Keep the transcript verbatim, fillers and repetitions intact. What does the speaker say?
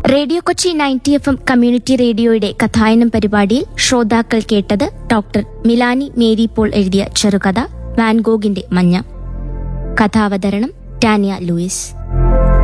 Radio Kochi ninety F M community റേഡിയോയുടെ കഥായനം പരിപാടിയിൽ ശ്രോതാക്കൾ കേട്ടത് ഡോക്ടർ മിലാനി മേരി പോൾ എഴുതിയ ചെറുകഥ വാൻഗോഗിന്റെ മഞ്ഞ. കഥാവതരണം ടാനിയ ലൂയിസ്.